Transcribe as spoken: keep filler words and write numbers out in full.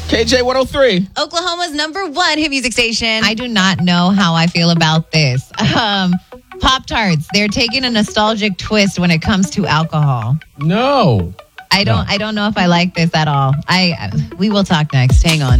K J one oh three. Oklahoma's number one hit music station. I do not know how I feel about this. Um, Pop-Tarts, they're taking a nostalgic twist when it comes to alcohol. No. I don't. No. I don't know if I like this at all. I. We will talk next. Hang on.